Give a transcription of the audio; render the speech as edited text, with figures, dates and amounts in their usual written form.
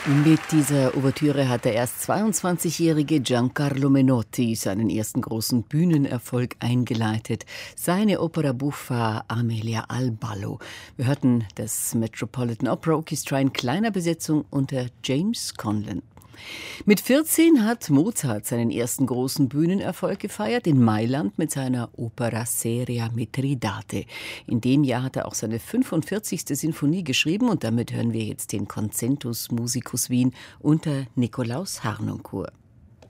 Mit dieser Ouvertüre hat der erst 22-jährige Giancarlo Menotti seinen ersten großen Bühnenerfolg eingeleitet. Seine Opera buffa Amelia al Ballo. Wir hörten das Metropolitan Opera Orchestra in kleiner Besetzung unter James Conlon. Mit 14 hat Mozart seinen ersten großen Bühnenerfolg gefeiert, in Mailand mit seiner Opera seria Mitridate. In dem Jahr hat er auch seine 45. Sinfonie geschrieben und damit hören wir jetzt den Concentus Musicus Wien unter Nikolaus Harnoncourt.